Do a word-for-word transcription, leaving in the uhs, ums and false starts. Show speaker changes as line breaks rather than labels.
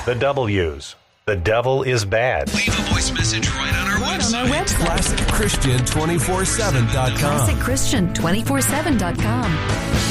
the W's. The devil is bad.
Leave a voice message right on our
Right
website.
on our website.
classic christian two four seven dot com.
classic christian two four seven dot com.